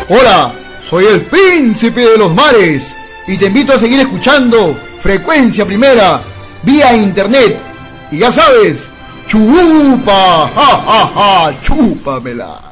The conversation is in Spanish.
Hola, soy el príncipe de los mares y te invito a seguir escuchando Frecuencia Primera vía internet. Y ya sabes, chupa, ja, ja, ja, chúpamela.